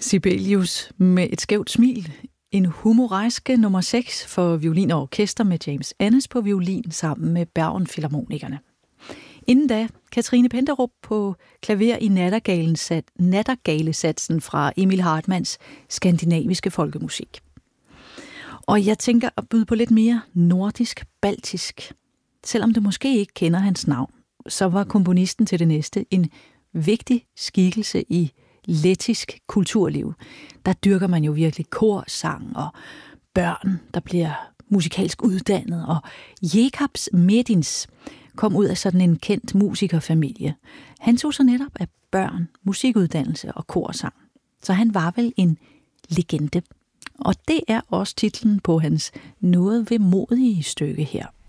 Sibelius med et skævt smil. En humorejske nummer 6 for violin og orkester med James Annes på violin sammen med Bergen Filharmonikerne. Inden da, Katrine Penderup på klaver i Nattergalesatsen fra Emil Hartmanns skandinaviske folkemusik. Og jeg tænker at byde på lidt mere nordisk-baltisk. Selvom du måske ikke kender hans navn, så var komponisten til det næste en vigtig skikkelse i lettisk kulturliv. Der dyrker man jo virkelig korsang og børn, der bliver musikalsk uddannet. Og Jekabs Medins kom ud af sådan en kendt musikerfamilie. Han tog så netop af børn, musikuddannelse og korsang. Så han var vel en legende. Og det er også titlen på hans noget vemodige stykke her.